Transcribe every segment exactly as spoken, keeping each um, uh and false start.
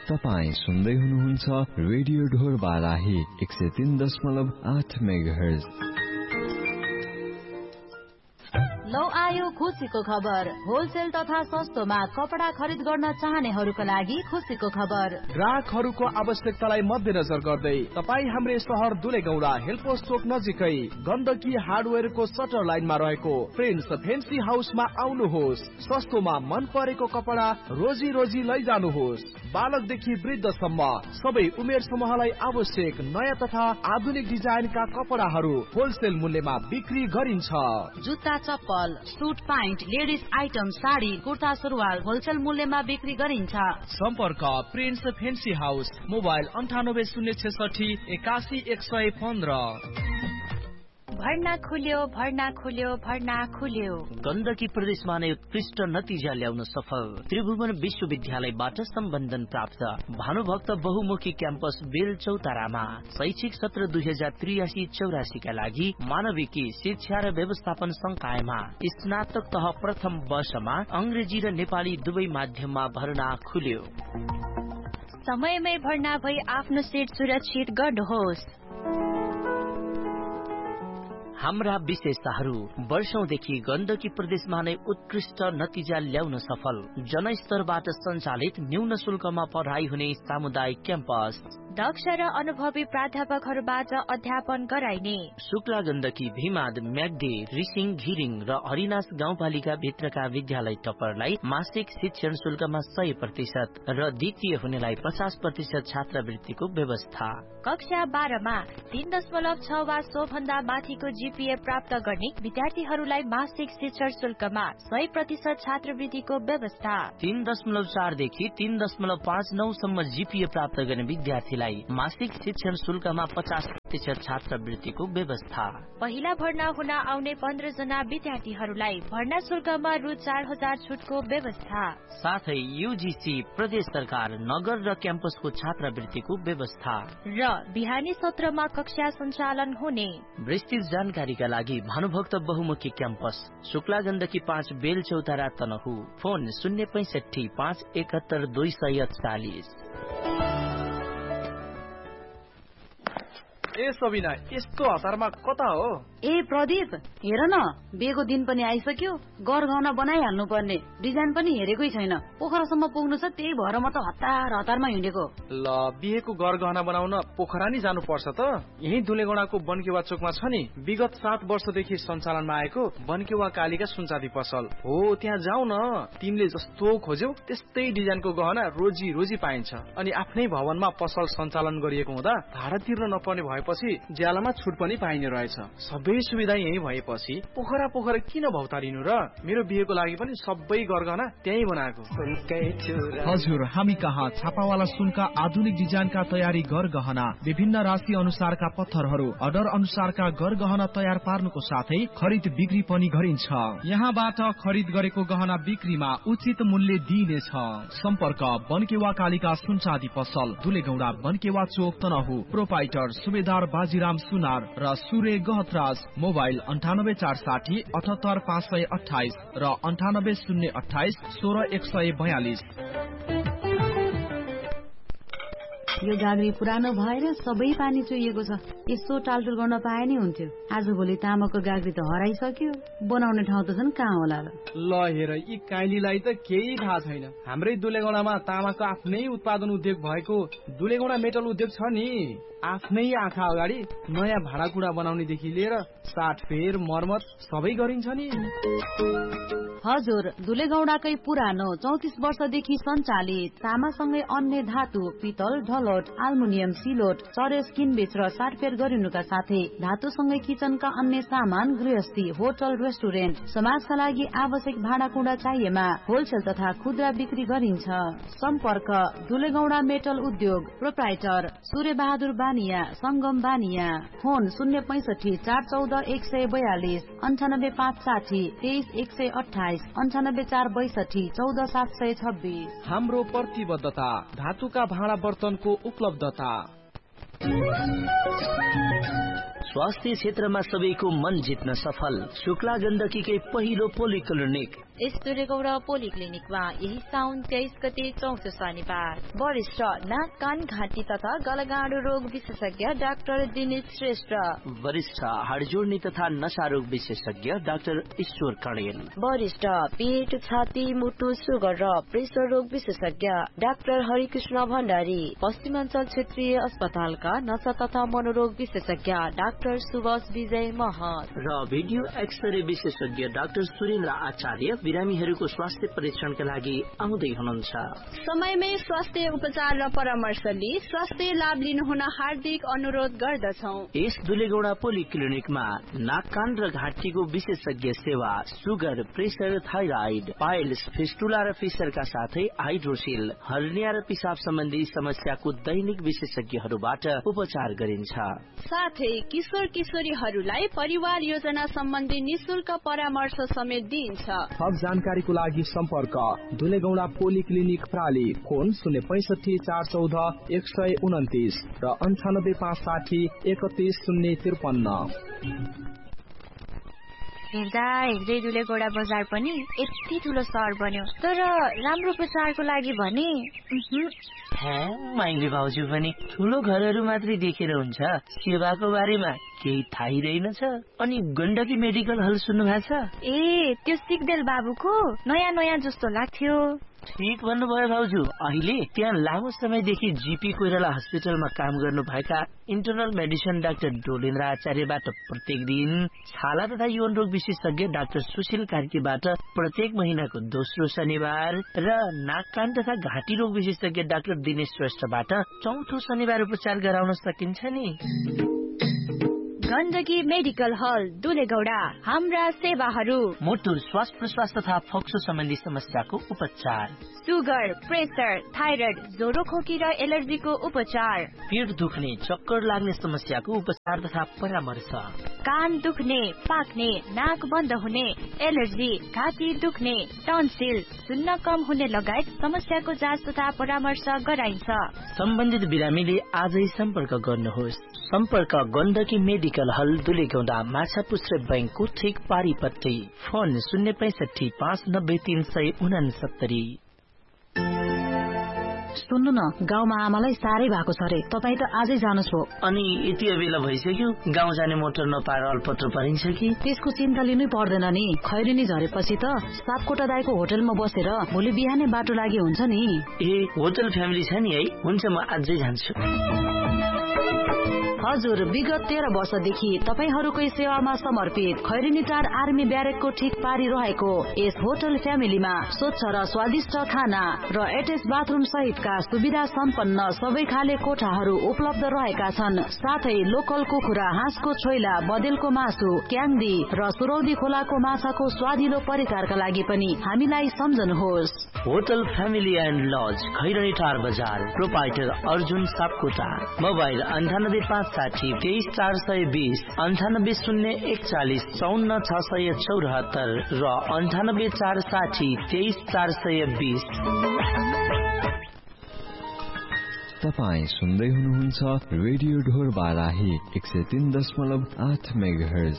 तपाईँ सुन्दै हुनुहुन्छ रेडियो ढोर बाराही एक सय तीन दशमलव आठ मेगाहर्ज। लौ आयो खुसीको खबर। होलसेल तथा सस्तोमा कपडा खरिद गर्न चाहनेहरूका लागि खुसीको खबर। ग्राहकहरूको आवश्यकतालाई मध्यनजर गर्दै तपाईँ हाम्रो सहर दुलेगौडा हेल्पोस चोक नजिकै गण्डकी हार्डवेयरको सटर लाइनमा रहेको प्रिन्स फेन्सी हाउसमा आउनुहोस्। सस्तोमा मन परेको कपडा रोजी रोजी लैजानुहोस्। बालकदेखि वृद्धसम्म सबै उमेर समूहलाई आवश्यक नयाँ तथा आधुनिक डिजाइनका कपडाहरू होलसेल मूल्यमा बिक्री गरिन्छ। जुत्ता, चप्पल, suit pant, ladies item, sari, kurta, सुरुवाल होलसेल मूल्यमा बिक्री गरिन्छ। सम्पर्क प्रिन्स फेन्सी हाउस, मोबाइल अन्ठानब्बे शून्य छेसठी एकासी एक सय पन्ध्र। भर्ना खुल्यो भर्ना खुल्यो भर्ना खुल्यो। गण्डकी प्रदेशमा नै उत्कृष्ट नतिजा ल्याउन सफल त्रिभुवन विश्वविद्यालयबाट सम्बन्धन प्राप्त भानुभक्त बहुमुखी क्याम्पस बेल चौतारामा शैक्षिक सत्र दुई हजार त्रियासी चौरासी का लागि मानविकी शिक्षा र व्यवस्थापन संकायमा स्नातक तह प्रथम वर्षमा अंग्रेजी र नेपाली दुवै माध्यममा भर्ना खुल्यो। समयमै भर्ना भई आफ्नो सिट सुरक्षित गर्नुहोस्। हाम्रा विशेषताहरू वर्षौंदेखि गण्डकी प्रदेशमा नै उत्कृष्ट नतिजा ल्याउन सफल जनस्तरबाट सञ्चालित न्यून शुल्कमा पढाइ हुने सामुदायिक क्याम्पस, दक्ष र अनुभवी प्राध्यापकहरूबाट अध्यापन गराइने शुक्ला गण्डकी, भीमाद, म्याग्दी, रिसिङ, घिरिङ र हरिनास गाउँपालिका भित्रका विद्यालय टपरलाई मासिक शिक्षण शुल्कमा सय प्रतिशत र द्वितीय हुनेलाई पचास प्रतिशत छात्रवृत्तिको व्यवस्था। कक्षा बाह्रमा तीन दशमलव छ वा सो भन्दा माथिको जीपीए प्राप्त गर्ने विद्यार्थीहरूलाई मासिक शिक्षण शुल्कमा सय प्रतिशत छात्रवृत्तिको व्यवस्था। तीन दशमलव चारदेखि तीन दशमलव पाँच नौ सम्म जीपीए प्राप्त गर्ने विद्यार्थीलाई मासिक शिक्षण शुल्कमा पचास प्रतिशत छात्रवृत्तिको व्यवस्था। पहिला भर्ना हुन आउने पन्ध्र जना विद्यार्थीहरूलाई भर्ना शुल्कमा रु चार हजार छुटको व्यवस्था। साथै यूजीसी, प्रदेश सरकार, नगर र क्याम्पसको छात्रवृत्तिको व्यवस्था र बिहानी सत्रमा कक्षा सञ्चालन हुने। विस्तृत जानकारीका लागि भानुभक्त बहुमुखी क्याम्पस, शुक्ला गण्डकी पाँच, बेल चौतारा, तनहु। फोन शून्य पैंसठी पाँच एकहत्तर दुई सय चालिस। ए सबिना, यस्तो हतारमा कता हो? ए प्रदीप, हेर न, बिहेको दिन पनि आइसक्यो। गरगहना बनाइहाल्नु पर्ने, डिजाइन पनि हेरेकै छैन। पोखरासम्म पुग्नु छ, त्यही भएर म त हतार हतारमा हिँडेको। ल, बिहेको गरगहना बनाउन पोखरा नि जानु पर्छ त। यही दुलेगौडाको बनकेवा चोकमा छ नि विगत सात वर्षदेखि सञ्चालनमा आएको बनकेवा कालीका सुनचाँदी पसल हो। त्यहाँ जाऊ न, तिमीले जस्तो खोज्यौ त्यस्तै डिजाइनको गहना रोजी रोजी पाइन्छ। अनि आफ्नै भवनमा पसल सञ्चालन गरिएको हुँदा भाडा तिर्न नपर्ने भएपछि ज्यालामा छुट पनि पाइने रहेछ। सबै सुविधा यही भएपछि पोखरा पोखरा किन भौतारिनु र? मेरो बिहेको लागि पनि सबै गरगहना त्यही बनाएको। हजुर, हामी कहाँ छापावाला सुनका आधुनिक डिजाइनका तयारी गरगहना, विभिन्न राशि अनुसारका पत्थरहरू, अर्डर अनुसारका गरगहना तयार पार्नुको साथै खरिद बिक्री पनि गरिन्छ। यहाँबाट खरिद गरेको गहना बिक्रीमा उचित मूल्य दिइनेछ। सम्पर्क बनकेवा कालिका सुनचाँदी पसल, दुलेगौडा, बनकेवा चोक, तनहु। प्रोपाइटर सुबेदार बाजीराम सुनार र सूर्य गहतराज। मोबाइल अन्ठानब्बे चार साठी अठहत्तर पाँच सय अठाइस र अन्ठानब्बे शून्य अठाइस सोह्र एक सय बयालिस। यो गाग्री पुरानो भएर सबै पानी चुहिएको छ। यसो टालटुल गर्न पाए नै हुन्थ्यो। आजभोलि तामाको गाग्री त हराइसक्यो, बनाउने ठाउँ त छन् कहाँ होला र? ल हेर, यी काइलीलाई त केही थाहा छैन। हाम्रै दुलेगौडामा तामाको आफ्नै उत्पादन उद्योग भएको दुलेगौडा मेटल उद्योग छ नि। आफ्नै आँखा अगाडि नयाँ भाँडाकुँडा बनाउनेदेखि लिएर साटफेर मर्मत सबै गरिन्छ नि। हजुर, दुलेगौडाकै पुरानो चौतिस वर्षदेखि सञ्चालित तामासँगै अन्य धातु, पितल, ढलोट, आल्मुनियम, सिलोट, चरेस किनबेच र साटफेर गरिनुका साथै धातुसँगै किचनका अन्य सामान, गृहस्थी, होटल, रेस्टुरेन्ट, समाजका लागि आवश्यक भाँडाकुँडा चाहिएमा होलसेल तथा खुद्रा बिक्री गरिन्छ। सम्पर्क दुलेगौडा मेटल उद्योग, प्रोप्राइटर सूर्य बहादुर बानिया, संगम बानिया। फोन शून्य पैंसठी चार चौध एक सय बयालिस, अन्ठानब्बे पाँच साठी तेइस एक सय अठाइस, अन्ठानब्बे चार बैसठी चौध सात सय छब्बीस। हाम्रो प्रतिबद्धता धातुका भाँडा बर्तनको उपलब्धता। स्वास्थ्य क्षेत्रमा सबैको मन जित्न सफल शुक्ला गण्डकीकै पहिलो पोलिक्लिनिक। यस दुलेगौडा पोलिक्लिनिकमा यही साउन तेइस गते चौथो शनिबार वरिष्ठ नाक कान घाँटी तथा गलगाँडो रोग विशेषज्ञ डाक्टर दिनेश श्रेष्ठ, वरिष्ठ हाडजोड्ने तथा नशा रोग विशेषज्ञ डाक्टर ईश्वर कणेल, वरिष्ठ पेट छाती मुटु सुगर र प्रेसर रोग विशेषज्ञ डाक्टर हरिकृष्ण भण्डारी, पश्चिमाञ्चल क्षेत्रीय अस्पतालका नशा तथा मनोरोग विशेषज्ञ डाक्टर सुभाष विजय महत र भिडियो एक्सरे विशेषज्ञ डाक्टर सुरेन्द्र आचार्य बिरामीहरूको स्वास्थ्य परीक्षणका लागि आउँदै हुनुहुन्छ। समयमै स्वास्थ्य उपचार र परामर्श लिई स्वास्थ्य लाभ लिनुहुन हार्दिक अनुरोध गर्दछौ। यस दुलेगौडा पोलिक्लिनिकमा नाक कान र घाँटीको विशेषज्ञ सेवा, sugar, pressure, thyroid, piles, fistula र फिसरका साथै हाइड्रोसिल, हर्निया र पिसाब सम्बन्धी समस्याको दैनिक विशेषज्ञहरूबाट उपचार गरिन्छ। साथै किशोर किशोरीहरूलाई परिवार योजना सम्बन्धी निशुल्क परामर्श समेत दिइन्छ। थप जानकारीको लागि सम्पर्क दुलेगौडा पोलिक्लिनिक प्राली, फोन शून्य पैसठी चार चौध एक सय उन्तिस र अन्ठानब्बे पाँच साठी एकतिस शून्य त्रिपन्न। हेर्दा हेर्दै दुलेगौडा बजार पनि यति ठुलो सहर बन्यो, तर राम्रो उपचारको लागि भने माइली भाउजू पनि ठुलो घरहरू मात्रै देखेर हुन्छ, सेवाको बारेमा केही थाहै रहेनछ। अनि गण्डकी मेडिकल हल सुन्नु भएको छ? ए त्यो सिक्देल बाबुको नयाँ नयाँ जस्तो लाग्थ्यो। ठीक भन्नुभयो भाउजू। अहिले त्यहाँ लामो समयदेखि जीपी कोइराला हस्पिटलमा काम गर्नु भएका इन्टरनल मेडिसिन डाक्टर डोलेन्द्र आचार्यबाट प्रत्येक दिन, छाला तथा यौन रोग विशेषज्ञ डाक्टर सुशील कार्कीबाट प्रत्येक महिनाको दोस्रो शनिबार र नाक कान तथा घाँटी रोग विशेषज्ञ डाक्टर दिनेश श्रेष्ठबाट चौथो शनिबार उपचार गराउन सकिन्छ नि। गण्डकी मेडिकल हल दुलेगौडा, हाम्रा सेवाहरू मुटु, श्वास प्रश्वास तथा फोक्सो सम्बन्धी समस्याको उपचार, सुगर, प्रेसर, थाइराइड, ज्वरो खोकी र एलर्जीको उपचार, पेट दुख्ने, चक्कर लाग्ने समस्याको उपचार तथा परामर्श, कान दुख्ने, पाक्ने, नाक बन्द हुने, एलर्जी, घाँटी दुख्ने, टन्सिल, सुन्न कम हुने लगायत समस्याको जाँच तथा परामर्श गराइन्छ। सम्बन्धित बिरामीले आजै सम्पर्क गर्नुहोस्। सम्पर्क गण्डकी मेडिकल हल दुलेगौडा, माछापुच्छ्रे बैंकको ठिक पारिपट्टि, फोन शून्य पैसठी पाँच नब्बे तीन सय उनासत्तरी। सुन्नु न, गाउँमा आमालाई साह्रै भएको छ रे, तपाईँ त आजै जानुहोस् हो। अनि यति बेला भइसक्यो, गाउँ जाने मोटर नपाएर अल्पत्र परिन्छ कि? त्यसको चिन्ता लिनै पर्दैन नि। खैरिनी झरेपछि त सापकोटा दाइको होटलमा बसेर भोलि बिहानै बाटो लागि हुन्छ नि। ए होटल फ्यामिली छ नि है? हुन्छ, म आजै जान्छु। हजुर, विगत तेह्र वर्षदेखि तपाईहरूकै सेवामा समर्पित खैरिनी टार आर्मी ब्यारेकको ठिक पारी रहेको यस होटल फ्यामिलीमा स्वच्छ र स्वादिष्ट खाना र एटेच बाथरुम सहितका सुविधा सम्पन्न सबै खाले कोठाहरू उपलब्ध रहेका छन्। साथै लोकल कुखुरा, हाँसको छोइला, बदेलको मासु, क्याङ्दी र सुरौदी खोलाको माछाको स्वादिलो परिकारका लागि पनि हामीलाई सम्झनुहोस्। Hotel family and lodge, Khairani टार बजार, प्रोपाइटर अर्जुन सापकोटा, मोबाइल अन्ठानब्बे पाँच साठी तेइस चार सय बीस, अन्ठानब्बे शून्य एकचालिस चौन्न छ सय चौरात्तर र अन्ठानब्बे चार साठी तेइस चार सय बीस। तपाईँ सुन्दै हुनुहुन्छ रेडियो ढोर बाराही एक सय तीन दशमलव आठ मेगाहर्ज।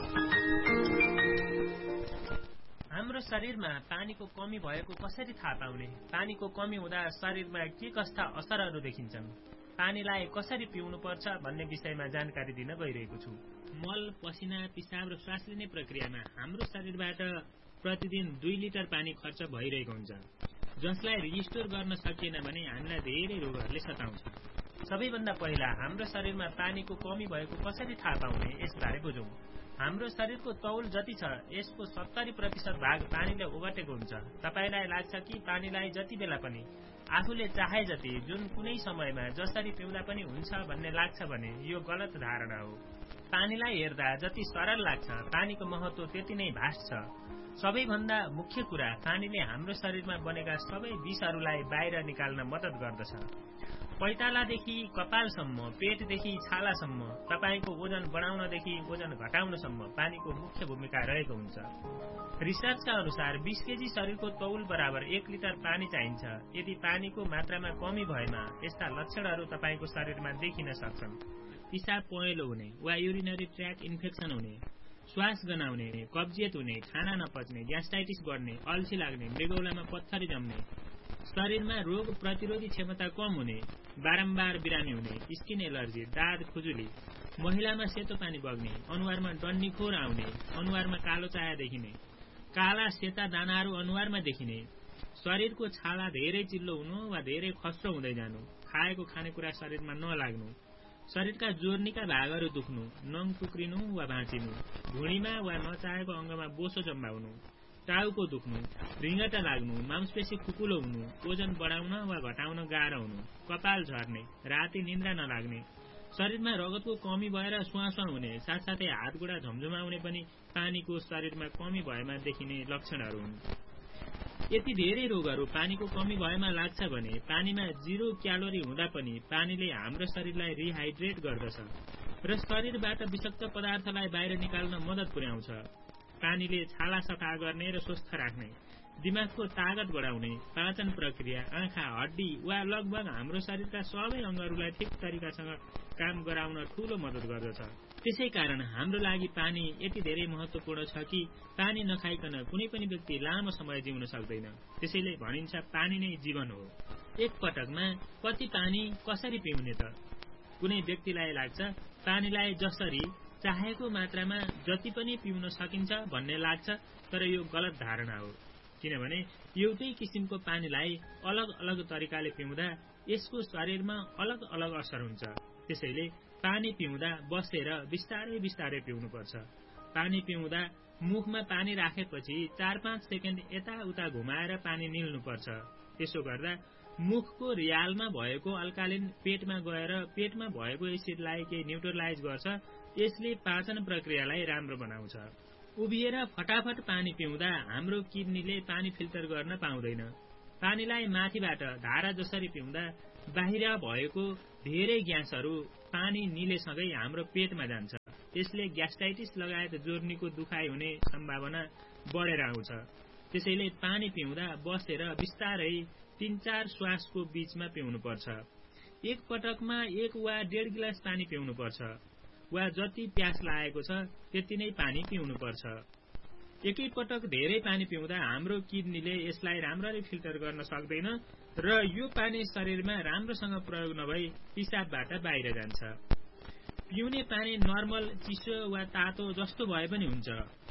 हाम्रो शरीरमा पानीको कमी भएको कसरी थाहा पाउने? पानीको कमी हुँदा शरीरमा के कस्ता असरहरू देखिन्छन्? पानीलाई कसरी पिउनु पर्छ भन्ने विषयमा जानकारी दिन गइरहेको छु। मल, पसिना, पिसाब र श्वास लिने प्रक्रियामा हाम्रो शरीरबाट प्रतिदिन दुई लिटर पानी खर्च भइरहेको हुन्छ, जसलाई रिस्टोर गर्न सकिएन भने हामीलाई धेरै रोगहरूले सताउँछ। सबैभन्दा पहिला हाम्रो शरीरमा पानीको कमी भएको कसरी थाहा पाउने यसबारे बुझौं। हाम्रो शरीरको तौल जति छ यसको सत्तरी प्रतिशत भाग पानीले ओगटेको हुन्छ। तपाईलाई लाग्छ कि पानीलाई जति बेला पनि आफूले चाहे जति जुन कुनै समयमा जसरी पिउँदा पनि हुन्छ भन्ने लाग्छ भने यो गलत धारणा हो। पानीलाई हेर्दा जति सरल लाग्छ पानीको महत्व त्यति नै भास्ट छ। सबैभन्दा मुख्य कुरा, पानीले हाम्रो शरीरमा बनेका सबै विषहरूलाई बाहिर निकाल्न मद्दत गर्दछ। पैतालादेखि कपालसम्म, पेटदेखि छालासम्म, तपाईको ओजन बढाउनदेखि ओजन घटाउनसम्म पानीको मुख्य भूमिका रहेको हुन्छ। रिसर्चका अनुसार बीस केजी शरीरको तौल बराबर एक लिटर पानी चाहिन्छ। यदि पानीको मात्रामा कमी भएमा यस्ता लक्षणहरू तपाईको शरीरमा देखिन सक्छन्। पिसाब पहेँलो हुने वा युरिनरी ट्र्याक इन्फेक्सन हुने, श्वास गनाउने, कब्जियत हुने, खाना नपच्ने, ग्यास्ट्राइटिस बढ्ने, अल्छी लाग्ने, मृगौलामा पत्थरी जम्ने, शरीरमा रोग प्रतिरोधी क्षमता कम हुने, बारम्बार बिरामी हुने, स्किन एलर्जी, दाद खुजुली, महिलामा सेतो पानी बग्ने, अनुहारमा डन्डीखोर आउने, अनुहारमा कालो चाया देखिने, काला सेता दानाहरू अनुहारमा देखिने, शरीरको छाला धेरै चिल्लो हुनु वा धेरै खस्रो हुँदै जानु, खाएको खानेकुरा शरीरमा नलाग्नु, शरीरका जोर्नीका भागहरू दुख्नु, नङ टुक्रिनु वा भाँचिनु, भुँडीमा वा नचाहेको अङ्गमा बोसो जम्मा हुनु, टाउको दुख्नु, रिङ्गटा लाग्नु, मांसपेशी खुकुलो हुनु, ओजन बढाउन वा घटाउन गाह्रो हुनु, कपाल झर्ने, राति निन्द्रा नलाग्ने, शरीरमा रगतको कमी भएर स्वास्वा हुने, साथसाथै हातगुडा झमझमाउने पनि पानीको शरीरमा कमी भएमा देखिने लक्षणहरू हुन्। यति धेरै रोगहरू पानीको कमी भएमा लाग्छ भने पानीमा जिरो क्यालोरी हुँदा पनि पानीले हाम्रो शरीरलाई रिहाइड्रेट गर्दछ र शरीरबाट विषाक्त पदार्थलाई बाहिर निकाल्न मद्दत पुर्याउँछ। पानीले छाला सफा गर्ने र स्वस्थ राख्ने, दिमागको तागत बढाउने, पाचन प्रक्रिया, आँखा, हड्डी वा लगभग हाम्रो शरीरका सबै अङ्गहरूलाई ठिक तरिकासँग काम गराउन ठूलो मद्दत गर्दछ। त्यसै कारण हाम्रो लागि पानी यति धेरै महत्वपूर्ण छ कि पानी नखाइकन कुनै पनि व्यक्ति लामो समय जिउन सक्दैन। त्यसैले भनिन्छ पानी नै जीवन हो। एक पटकमा कति पानी कसरी पिउने त? कुनै व्यक्तिलाई लाग्छ पानीलाई जसरी चाहेको मात्रामा जति पनि पिउन सकिन्छ भन्ने लाग्छ, तर यो गलत धारणा हो। किनभने एउटै किसिमको पानीलाई अलग अलग तरिकाले पिउँदा यसको शरीरमा अलग अलग असर हुन्छ। त्यसैले पानी पिउँदा बसेर बिस्तारै बिस्तारै पिउनुपर्छ। पानी पिउँदा मुखमा पानी राखेपछि चार पाँच सेकेन्ड यताउता घुमाएर पानी निल्नुपर्छ। त्यसो गर्दा मुखको रियालमा भएको अल्कालिन पेटमा गएर पेटमा भएको एसिडलाई केही न्युट्रलाइज गर्छ। यसले पाचन प्रक्रियालाई राम्रो बनाउँछ। उभिएर फटाफट पानी पिउँदा हाम्रो किडनीले पानी फिल्टर गर्न पाउँदैन। पानीलाई माथिबाट धारा जसरी पिउँदा बाहिर भएको धेरै ग्यासहरू पानी निलेसँगै हाम्रो पेटमा जान्छ। यसले ग्यास्ट्राइटिस लगायत जोर्नीको दुखाइ हुने सम्भावना बढेर आउँछ। त्यसैले पानी पिउँदा बसेर बिस्तारै तीन चार श्वासको बीचमा पिउनुपर्छ। एक पटकमा एक वा डेढ गिलास पानी पिउनुपर्छ वा जति प्यास लागेको छ त्यति नै पानी पिउनुपर्छ। एकै पटक धेरै पानी पिउँदा हाम्रो किडनीले यसलाई राम्ररी फिल्टर गर्न सक्दैन र यो पानी शरीरमा राम्रोसँग प्रयोग नभई पिसाबबाट बाहिर जान्छ। पिउने पानी नर्मल चिसो वा तातो जस्तो भए पनि हुन्छ।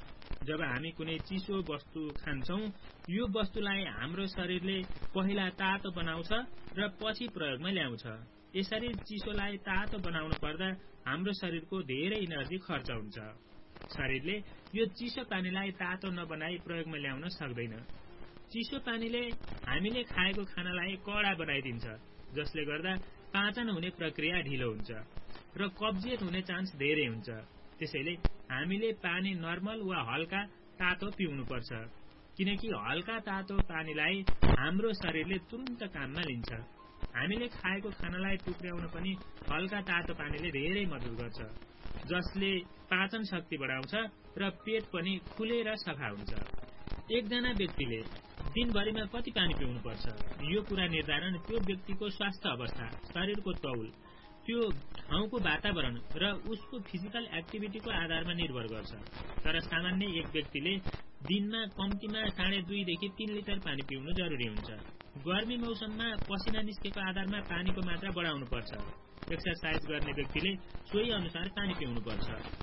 जब हामी कुनै चिसो वस्तु खान्छौं यो वस्तुलाई हाम्रो शरीरले पहिला तातो बनाउँछ र पछि प्रयोगमा ल्याउँछ। यसरी चिसोलाई तातो बनाउनु पर्दा हाम्रो शरीरको धेरै एनर्जी खर्च हुन्छ। शरीरले यो चिसो पानीलाई तातो नबनाई प्रयोगमा ल्याउन सक्दैन। चिसो पानीले हामीले खाएको खानालाई कडा बनाइदिन्छ, जसले गर्दा पाचन हुने प्रक्रिया ढिलो हुन्छ र कब्जियत हुने चान्स धेरै हुन्छ। त्यसैले हामीले पानी नर्मल वा हल्का तातो पिउनुपर्छ, किनकि हल्का तातो पानीलाई हाम्रो शरीरले तुरुन्त काममा लिन्छ। हामीले खाएको खानालाई टुक्र्याउन पनि हल्का तातो पानीले धेरै मद्दत गर्छ, जसले पाचन शक्ति बढाउँछ र पेट पनि खुलेर सफा हुन्छ। एकजना व्यक्तिले दिनभरिमा कति पानी पिउनुपर्छ यो कुरा निर्धारण त्यो व्यक्तिको स्वास्थ्य अवस्था, शरीरको तौल, त्यो ठाउँको वातावरण र उसको फिजिकल एक्टिभिटीको आधारमा निर्भर गर्छ। तर सामान्य एक व्यक्तिले दिनमा कम्तीमा साढे दुईदेखि तीन लिटर पानी पिउनु जरुरी हुन्छ। गर्मी मौसममा पसिना निस्केको आधारमा पानीको मात्रा बढाउनुपर्छ। एक्सरसाइज गर्ने व्यक्तिले सोही अनुसार पानी पिउनुपर्छ।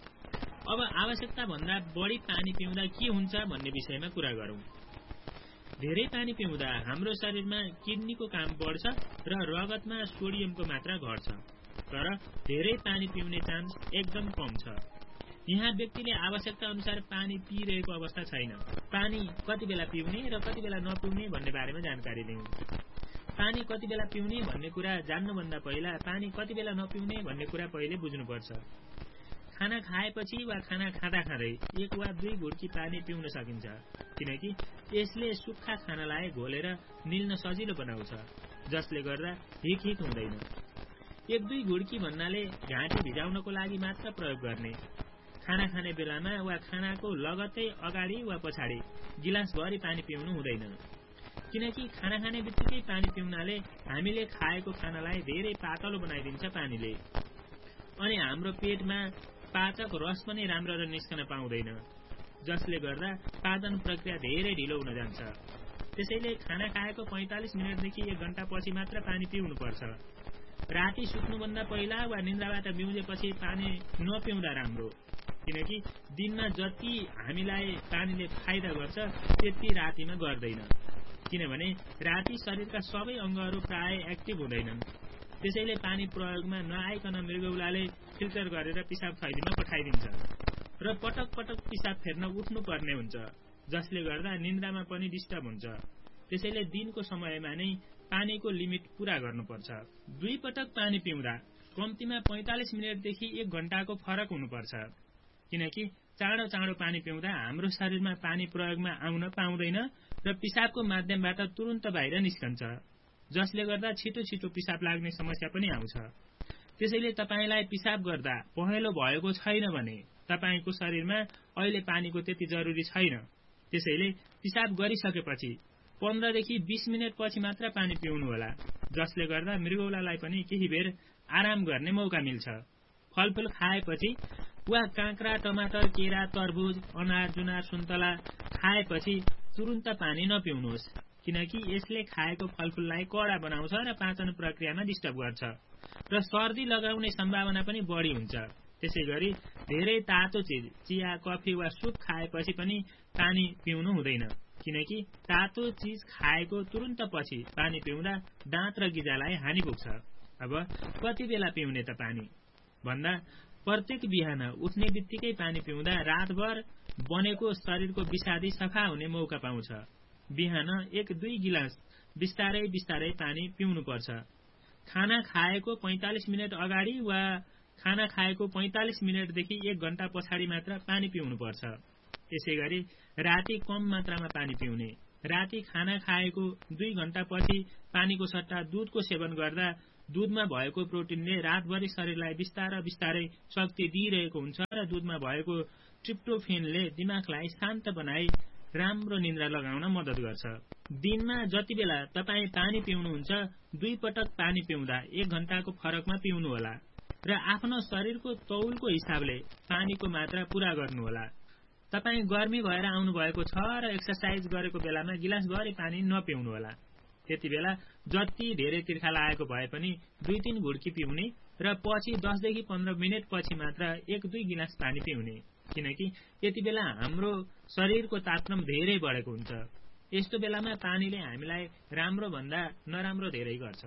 अब आवश्यकता भन्दा बढी पानी पिउँदा के हुन्छ भन्ने विषयमा कुरा गरौं। धेरै पानी पिउँदा हाम्रो शरीरमा किडनीको काम बढ्छ र रगतमा सोडियमको मात्रा घट्छ, तर धेरै पानी पिउने चान्स एकदम कम छ। यहाँ व्यक्तिले आवश्यकता अनुसार पानी पिइरहेको अवस्था छैन। पानी कति बेला पिउने र कति बेला नपिउने भन्ने बारेमा जानकारी दिउँ। पानी कति बेला पिउने भन्ने कुरा जान्नुभन्दा पहिला पानी कति बेला नपिउने भन्ने कुरा पहिले बुझ्नुपर्छ। खाना खाएपछि वा खाना खाँदा खाँदै एक वा दुई घुर्की पानी पिउन सकिन्छ, किनकि यसले सुक्खा खानालाई घोलेर निल्न सजिलो बनाउँछ, जसले गर्दा हिक हिक हुँदैन। एक दुई घुर्की भन्नाले घाँटी भिजाउनको लागि मात्र प्रयोग गर्ने। खाना खाने बेलामा वा खानाको लगत्तै अगाडि वा पछाडि गिलासभरि पानी पिउनु हुँदैन, किनकि खाना खाने बित्तिकै पानी पिउनाले हामीले खाएको खानालाई धेरै पातलो बनाइदिन्छ। पानीले अनि हाम्रो पेटमा पाचक रस पनि राम्ररी निस्कन पाउँदैन, जसले गर्दा पाचन प्रक्रिया धेरै ढिलो हुन जान्छ। त्यसैले खाना खाएको पैंतालिस मिनटदेखि एक घण्टा पछि मात्र पानी पिउनुपर्छ। राति सुत्नुभन्दा पहिला वा निन्द्राबाट बिउजेपछि पानी नपिउँदा राम्रो, किनकि दिनमा जति हामीलाई पानीले फाइदा गर्छ त्यति रातिमा गर्दैन, किनभने राति शरीरका सबै अङ्गहरू प्राय एक्टिभ हुँदैनन्। त्यसैले पानी प्रयोगमा नआइकन मृगौलाले फिल्टर गरेर पिसाब थैलीमा पठाइदिन्छ र पटक पटक पिसाब फेर्न उठ्नु पर्ने हुन्छ, जसले गर्दा निन्द्रामा पनि डिस्टर्ब हुन्छ। त्यसैले दिनको समयमा नै पानीको लिमिट पूरा गर्नुपर्छ। दुई पटक पानी पिउँदा कम्तीमा पैंतालिस मिनटदेखि एक घण्टाको फरक हुनुपर्छ, किनकि चाँडो चाँडो पानी पिउँदा हाम्रो शरीरमा पानी प्रयोगमा आउन पाउँदैन र पिसाबको माध्यमबाट तुरुन्त बाहिर निस्कन्छ, जसले गर्दा छिटो छिटो पिसाब लाग्ने समस्या पनि आउँछ। त्यसैले तपाईलाई पिसाब गर्दा पहेँलो भएको छैन भने तपाईको शरीरमा अहिले पानीको त्यति जरुरी छैन। त्यसैले पिसाब गरिसकेपछि पन्ध्रदेखि बीस मिनट पछि मात्र पानी पिउनु होला, जसले गर्दा मृगौलालाई पनि केही बेर आराम गर्ने मौका मिल्छ। फलफूल खाएपछि वा काँक्रा, टमाटर, केरा, तरबुज, अनार, जुनार, सुन्तला खाएपछि तुरुन्त पानी नपिउनुहोस्, किनकि यसले खाएको फलफूललाई कडा बनाउँछ र पाचन प्रक्रियामा डिस्टर्ब गर्छ र सर्दी लगाउने सम्भावना पनि बढी हुन्छ। त्यसैगरी धेरै तातो चिज, चिया, कफी वा सुप खाएपछि पनि पानी पिउनु हुँदैन, किनकि तातो चिज खाएको तुरुन्त पछि पानी पिउँदा दाँत र गिजालाई हानि पुग्छ। अब कति बेला पिउने त पानी भन्दा प्रत्येक बिहान उठ्ने बित्तिकै पानी पिउँदा रातभर बनेको शरीरको विषादी सफा हुने मौका पाउँछ। बिहान एक दुई गिलास बिस्तारै बिस्तारै पानी पिउनुपर्छ। खाना खाएको पैंतालिस मिनट अगाडि वा खाना खाएको पैंतालिस मिनटदेखि एक घण्टा पछाडि मात्र पानी पिउनुपर्छ। यसैगरी राति कम मात्रामा पानी पिउने। राति खाना खाएको दुई घण्टा पछि पानीको सट्टा दूधको सेवन गर्दा दूधमा भएको प्रोटिनले रातभरि शरीरलाई बिस्तारै बिस्तारै शक्ति दिइरहेको हुन्छ र दूधमा भएको ट्रिप्टोफेनले दिमागलाई शान्त बनाई राम्रो निन्द्रा लगाउन मद्दत गर्छ। दिनमा जति बेला तपाई पानी पिउनुहुन्छ दुई पटक पानी पिउँदा एक घण्टाको फरकमा पिउनु होला र आफ्नो शरीरको तौलको हिसाबले पानीको मात्रा पूरा गर्नुहोला। तपाई गर्मी भएर आउनु भएको छ र एक्सरसाइज गरेको बेलामा गिलास भरि पानी नपिउनु होला। त्यति बेला जति धेरै तिर्खा लागेको भए पनि दुई तीन घुड्की पिउने र पछि दसदेखि पन्ध्र मिनट पछि मात्र एक दुई गिलास पानी पिउने, किनकि यति बेला हाम्रो शरीरको तापक्रम धेरै बढेको हुन्छ। यस्तो बेलामा पानीले हामीलाई राम्रो भन्दा नराम्रो धेरै गर्छ।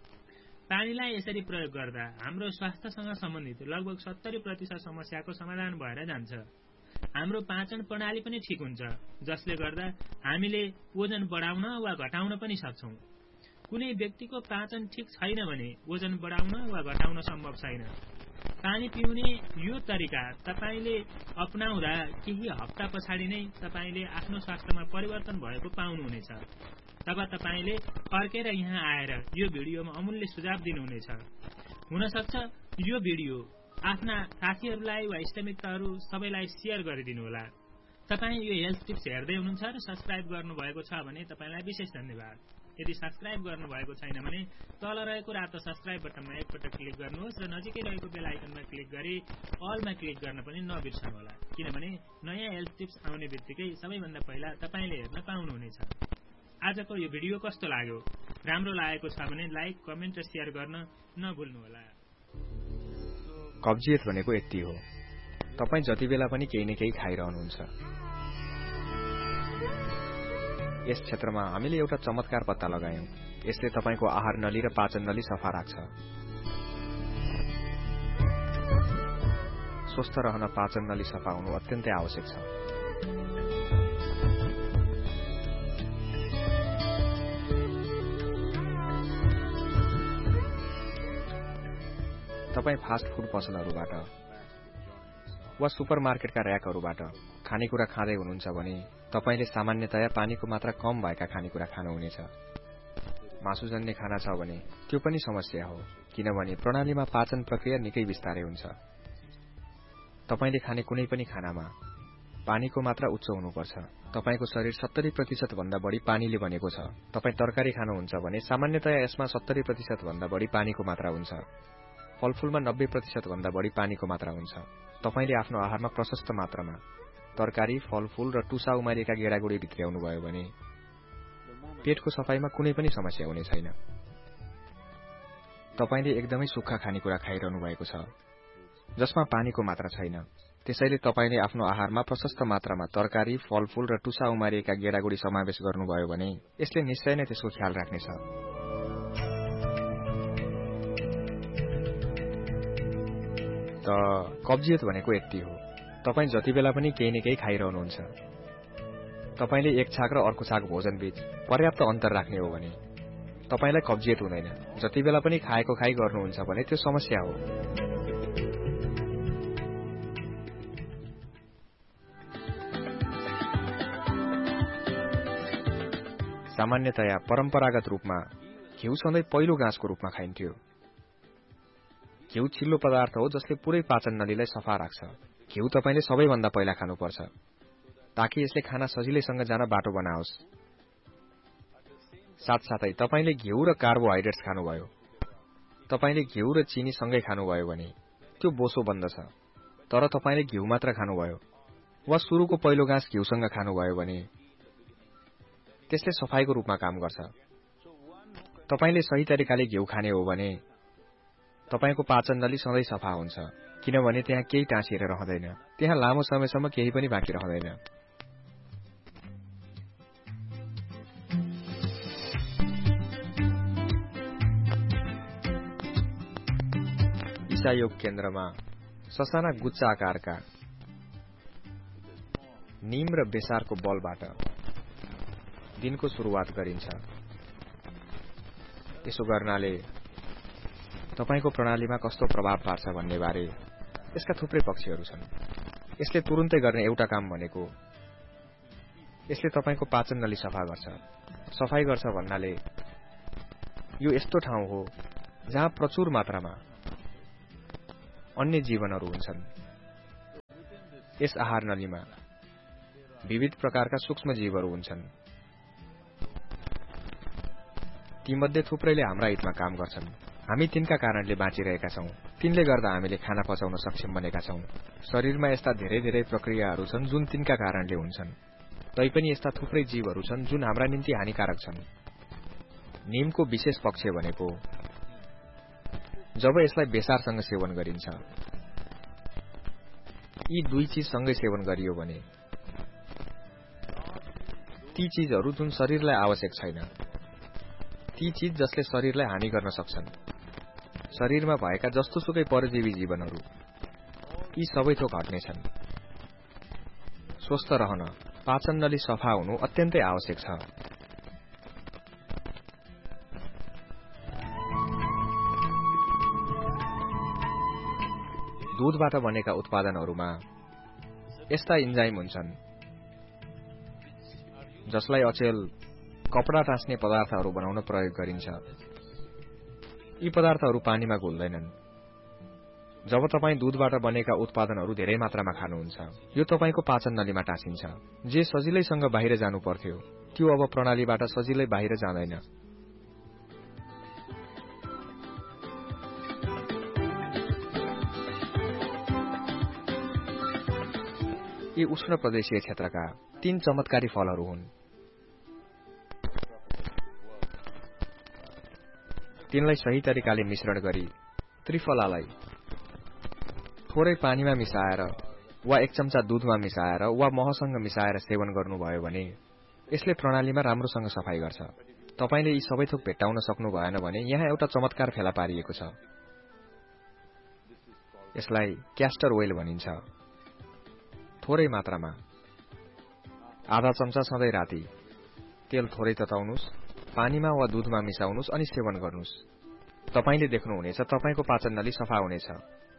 पानीलाई यसरी प्रयोग गर्दा हाम्रो स्वास्थ्यसँग सम्बन्धित लगभग सत्तरी प्रतिशत समस्याको समाधान भएर जान्छ। हाम्रो पाचन प्रणाली पनि ठिक हुन्छ, जसले गर्दा हामीले वजन बढाउन वा घटाउन पनि सक्छौं। कुनै व्यक्तिको पाचन ठिक छैन भने वजन बढाउन वा घटाउन सम्भव छैन। पानी पिउने यो तरिका तपाईले अपनाउँदा केही हप्ता पछाडि नै तपाईले आफ्नो स्वास्थ्यमा परिवर्तन भएको पाउनुहुनेछ। तब तपाईले फर्केर यहाँ आएर यो भिडियोमा अमूल्य सुझाव दिनुहुनेछ। हुन सक्छ यो भिडियो आफ्ना साथीहरूलाई वा इष्टमित्रहरू सबैलाई शेयर गरिदिनु होला। तपाई यो हेल्थ टिप्स हेर्दै हुनुहुन्छ र सब्स्क्राइब गर्नुभएको छ भने तपाईलाई विशेष धन्यवाद। यदि सब्स्क्राइब गर्नुभएको छैन भने तल रहेको रातो सब्स्क्राइब बटनमा एकपटक क्लिक गर्नुहोस् र नजिकै रहेको बेल आइकनमा क्लिक गरी अलमा क्लिक गर्न पनि नबिर्सनु होला, किनभने नयाँ हेल्थ टिप्स आउने बित्तिकै सबैभन्दा पहिला तपाईले हेर्न पाउनुहुनेछ। आजको यो भिडियो कस्तो लाग्यो? राम्रो लागेको छ भने लाइक, कमेन्ट र शेयर गर्न नभुल्नुहोला। कब्जियत भनेको यति हो, तपाई जति बेला पनि केही न केही खाइरहनुहुन्छ। यस क्षेत्रमा हामीले एउटा चमत्कार पत्ता लगायौं। यसले तपाईको आहार नली र पाचन नली सफा राख्छ। स्वस्थ रहन पाचन नली सफा हुनु अत्यन्तै आवश्यक छ। तपाई फास्ट फूड पसलहरूबाट वा सुपरमार्केटका र्याकहरूबाट खानेकुरा खाँदै हुनुहुन्छ भने तपाईले सामान्यतया पानीको मात्रा कम भएका खानेकुरा खानुहुनेछ। मासुजन्य खाना छ भने त्यो पनि समस्या हो, किनभने प्रणालीमा पाचन प्रक्रिया निकै बिस्तारै हुन्छ। तपाईले खाने कुनै पनि खानामा पानीको मात्रा उच्च हुनुपर्छ। तपाईको शरीर सत्तरी प्रतिशत भन्दा बढी पानीले बनेको छ। तपाई तरकारी खानुहुन्छ भने सामान्यतया यसमा सत्तरी प्रतिशत भन्दा बढी पानीको मात्रा हुन्छ। फलफूलमा नब्बे प्रतिशत भन्दा बढी पानीको मात्रा हुन्छ। तपाईले आफ्नो आहारमा प्रशस्त मात्रामा तरकारी, फलफूल र टुसा उमारिएका गेडागुडी भित्र्याउनु भयो भने पेटको सफाईमा कुनै पनि समस्या हुने छैन। तपाईले एकदमै सुक्खा खानेकुरा खाइरहनु भएको छ जसमा पानीको मात्रा छैन। त्यसैले तपाईले आफ्नो आहारमा प्रशस्त मात्रामा तरकारी, फलफूल र टुसा उमारिएका गेडागुडी समावेश गर्नुभयो भने यसले निश्चय नै त्यसको ख्याल राख्नेछ। त कब्जियत भनेको यति हो, तपाई जति बेला पनि केही न केही खाइरहनुहुन्छ। तपाईले एक छाक र अर्को छाक भोजन बीच पर्याप्त अन्तर राख्ने हो भने तपाईलाई कब्जियत हुँदैन। जति बेला पनि खाएको खाइ गर्नुहुन्छ भने त्यो समस्या हो। सामान्यतया परम्परागत रूपमा घिउ सधैँ पहिलो घाँसको रूपमा खाइन्थ्यो। घिउ छिल्लो पदार्थ हो जसले पूरै पाचन नलीलाई सफा राख्छ। घिउ तपाईले सबैभन्दा पहिला खानुपर्छ ताकि यसले खाना सजिलैसँग जान बाटो बनाओस्। साथसाथै तपाईले घिउ र कार्बोहाइड्रेट्स खानुभयो, तपाईले घिउ र चिनी सँगै खानुभयो भने त्यो बोसो बन्दछ। तर तपाईले घिउ मात्र खानुभयो वा सुरुको पहिलो घाँस घिउसँग खानुभयो भने त्यसले सफाईको रूपमा काम गर्छ। तपाईले सही तरिकाले घिउ खाने हो भने तपाईको पाचन नली सधैँ सफा हुन्छ, किनभने त्यहाँ केही टाँसिएर रहँदैन, त्यहाँ लामो समयसम्म केही पनि बाँकी रहँदैन। ईसा योग केन्द्रमा ससाना गुच्चा आकारका नीम र बेसारको बलबाट दिनको सुरुवात गरिन्छ। यसो गर्नाले तपाईको प्रणालीमा कस्तो प्रभाव पार्छ भन्ने बारे यसका थुप्रै पक्षहरू छन्। यसले तुरुन्तै गर्ने एउटा काम भनेको यसले तपाईको पाचन नली सफा गर्छ। सफाई गर्छ भन्नाले यो यस्तो ठाउँ हो जहाँ प्रचुर मात्रामा अन्य जीवनहरू हुन्छन्। यस आहार नलीमा विविध प्रकारका सूक्ष्म जीवहरू हुन्छन्। तीमध्ये थुप्रैले हाम्रा हितमा काम गर्छन्। हामी तिनका कारणले बाँचिरहेका छौं। तिनले गर्दा हामीले खाना पचाउन सक्षम बनेका छौं। शरीरमा यस्ता धेरै धेरै प्रक्रियाहरू छन् जुन तिनका कारणले हुन्छन्। तैपनि यस्ता थुप्रै जीवहरू छन् जुन हाम्रा निम्ति हानिकारक छन्। नीमको विशेष पक्ष भनेको जब यसलाई बेसारसँग सेवन गरिन्छ। यी दुई चीज सँगै सेवन गरियो भने ती चीजहरू जुन शरीरलाई आवश्यक छैन, ती चीज जसले शरीरलाई हानि गर्न सक्छन्, शरीरमा भएका जस्तोसुकै परजीवी जीवनहरू, यी सबै थोक हट्नेछन्। स्वस्थ रहन पाचन नली सफा हुनु अत्यन्तै आवश्यक छ। दूधबाट बनेका उत्पादनहरूमा यस्ता इन्जाइम हुन्छन् जसलाई अचेल कपडा टाँस्ने पदार्थहरू बनाउन प्रयोग गरिन्छ। यी पदार्थहरू पानीमा घुल्दैनन्। जब तपाईँ दूधबाट बनेका उत्पादनहरू धेरै मात्रामा खानुहुन्छ, यो तपाईको पाचन नलीमा टाँसिन्छ। जे सजिलैसँग बाहिर जानु पर्थ्यो त्यो अब प्रणालीबाट सजिलै बाहिर जाँदैन। यी उष्ण प्रदेशीय क्षेत्रका तीन चमत्कारी फलहरू हुन्। तिनलाई सही तरिकाले मिश्रण गरी त्रिफलालाई थोरै पानीमा मिसाएर वा एक चम्चा दूधमा मिसाएर वा महसँग मिसाएर सेवन गर्नुभयो भने यसले प्रणालीमा राम्रोसँग सफाई गर्छ। तपाईले यी सबै थोक भेट्टाउन सक्नु भएन भने यहाँ एउटा चमत्कार फेला पारिएको छ। यसलाई क्यास्टर ओइल भनिन्छ। थोरै मात्रामा आधा चम्चा सधैँ राति तेल थोरै तताउनुस्, पानीमा वा दूधमा मिसाउनुस् अनि सेवन गर्नुस्। तपाईले देख्नुहुनेछ तपाईको पाचन नली सफा हुनेछ।